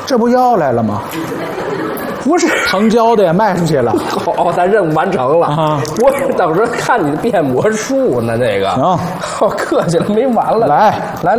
这不要来了吗？ 不是成交的也卖出去了。 好，咱任务完成了啊！我等着看你的变魔术呢，这个。 行， 客气了，没完了。 来，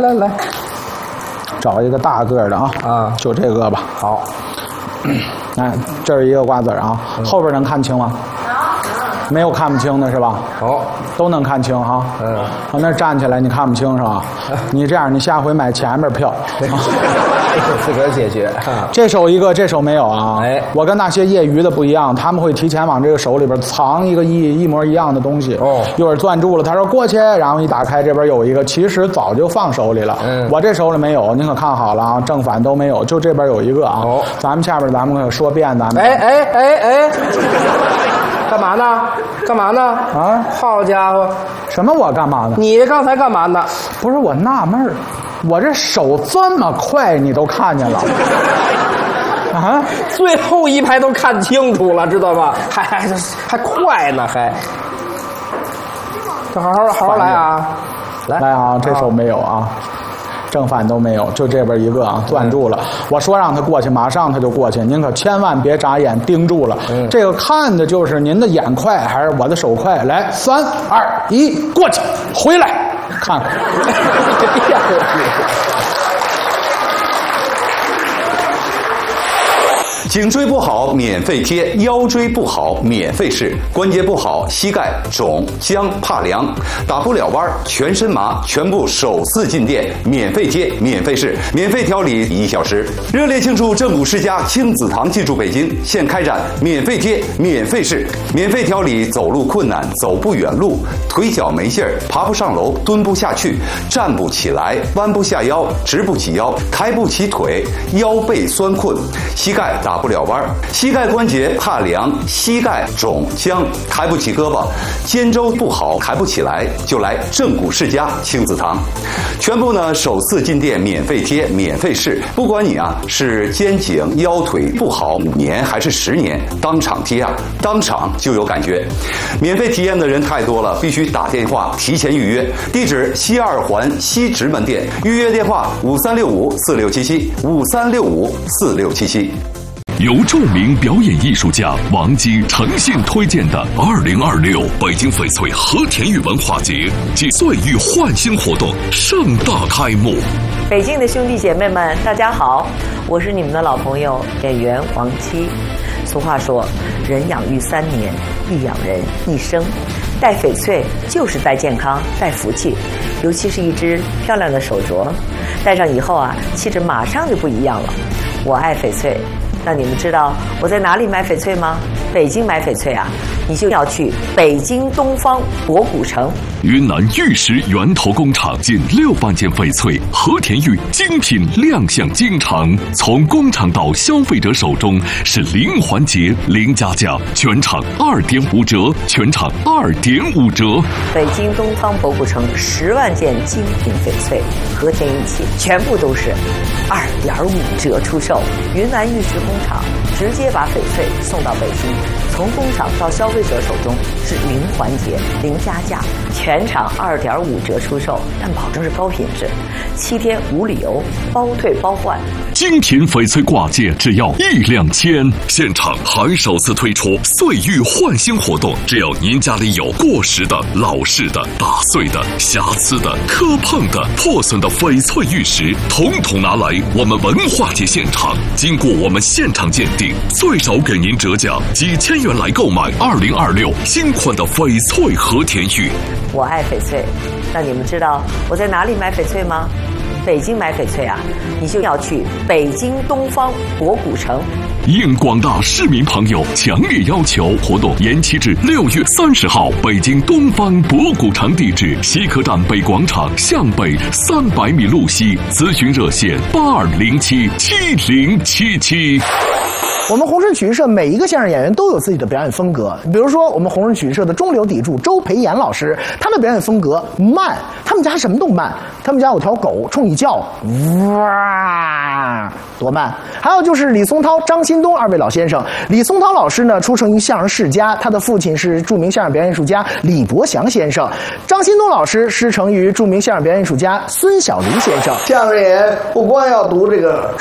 找一个大个的啊，就这个吧。 好， 哎，这是一个瓜子啊，后边能看清吗？没有看不清的是吧？都能看清哈。那站起来你看不清是吧？你这样，你下回买前面票。 自个儿解决。 这手一个，这手没有啊。 哎， 我跟那些业余的不一样，他们会提前往这个手里边藏一个一模一样的东西。一会儿攥住了，他说过去，然后一打开这边有一个，其实早就放手里了。我这手里没有，您可看好了啊，正反都没有，就这边有一个啊。咱们下边咱们可说遍咱们。 哎，干嘛呢？啊，好家伙！ 什么？我干嘛呢？ 你刚才干嘛呢？ 不是，我纳闷儿。我这手这么快，你都看见了啊？ 最后一排都看清楚了，知道吧？还快呢，还。好好来啊！ 来啊！这手没有啊，正反都没有，就这边一个啊，攥住了。我说让他过去，马上他就过去。您可千万别眨眼，盯住了。这个看的就是您的眼快还是我的手快？来，3、2、1，过去，回来。看看， 颈椎不好免费贴，腰椎不好免费试，关节不好膝盖肿僵怕凉打不了弯全身麻，全部首次进店免费贴免费试，免费调理1小时。热烈庆祝正骨世家亲子堂进驻北京，现开展免费贴免费试，免费调理走路困难走不远路，腿脚没劲儿爬不上楼蹲不下去站不起来弯不下腰直不起腰抬不起腿腰背酸困膝盖打不了弯，膝盖关节怕凉，膝盖肿僵抬不起胳膊，肩周不好抬不起来，就来正骨世家亲子堂。全部呢首次进店免费贴免费试，不管你啊是肩颈腰腿不好5年还是10年，当场贴啊，当场就有感觉。免费体验的人太多了，必须打电话提前预约。地址西2环西直门店，预约电话5365467753654677。 由著名表演艺术家王姬诚信推荐的2026北京翡翠和田玉文化节暨岁玉焕新活动盛大开幕。 北京的兄弟姐妹们，大家好，我是你们的老朋友演员王姬。俗话说，人养育3年，亦养人1生。戴翡翠就是戴健康、戴福气，尤其是一只漂亮的手镯，戴上以后啊，气质马上就不一样了。我爱翡翠。那你们知道我在哪里买翡翠吗？北京买翡翠啊，你就要去北京东方博古城。 云南玉石源头工厂近6万件翡翠和田玉精品亮相京城，从工厂到消费者手中是零环节零加价，全场2.5折，全场2.5折。 北京东方博古城10万件精品翡翠和田玉器，全部都是2.5折出售。云南玉石工厂直接把翡翠送到北京，从工厂到消费者手中是零环节零加价，全场2.5折出售，但保证是高品质，7天无理由，包退包换。 精品翡翠挂件只要1两千，现场还首次推出岁玉焕新活动，只要您家里有过时的、老式的、打碎的、瑕疵的、磕碰的、破损的翡翠玉石，统统拿来我们文化节现场，经过我们现场鉴定，最少给您折价几千元来购买2026新款的翡翠和田玉。 我爱翡翠，那你们知道我在哪里买翡翠吗？北京买翡翠啊，你就要去北京东方博古城。 应广大市民朋友强烈要求，活动延期至6月30号。北京东方博古城地址：西客站北广场向北300米路西，咨询热线82077077。 我们红声曲艺社每一个相声演员都有自己的表演风格，比如说我们红声曲艺社的中流砥柱周培炎老师，他的表演风格慢，他们家什么都慢，他们家有条狗冲你叫，哇，多慢。还有就是李松涛、张新东2位老先生。李松涛老师呢，出生于相声世家，他的父亲是著名相声表演艺术家李伯祥先生。张新东老师师承于著名相声表演艺术家孙小林先生。 相声演员不光要读这个